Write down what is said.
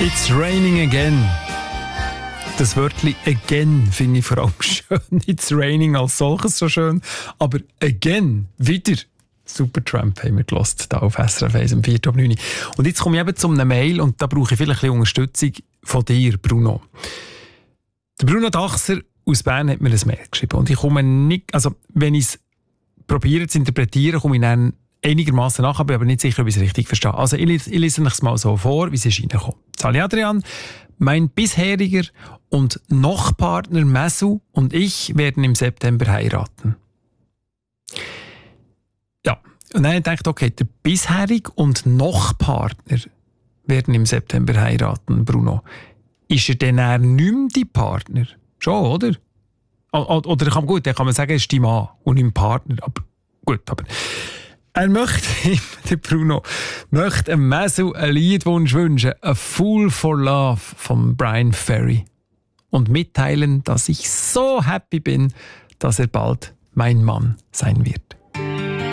It's raining again. Das Wörtchen again finde ich vor allem schön. It's raining als solches so schön. Aber again, wieder. Supertramp haben wir gehört, hier auf SRF 1 am 4.9. Und jetzt komme ich eben zu einer Mail und da brauche ich vielleicht ein bisschen Unterstützung von dir, Bruno. Der Bruno Dachser aus Bern hat mir ein Mail geschrieben und ich komme nicht, also wenn ich es probiere zu interpretieren, komme ich dann einigermaßen nach, aber nicht sicher, ob ich es richtig verstehe. Also ich lese es mal so vor, wie es ist reingekommen. Sali Adrian, mein bisheriger und Noch-Partner Messu und ich werden im September heiraten. Ja, und dann habe ich gedacht, okay, der bisherige und Noch-Partner werden im September heiraten, Bruno. Ist er denn nicht mehr dein Partner? Schon, oder? Oder kann man sagen, er ist dein Mann und dein Partner. Aber gut, aber er möchte, der Bruno, möchte einem Messu einen Liedwunsch wünschen, «A Fool for Love» von Brian Ferry. Und mitteilen, dass ich so happy bin, dass er bald mein Mann sein wird.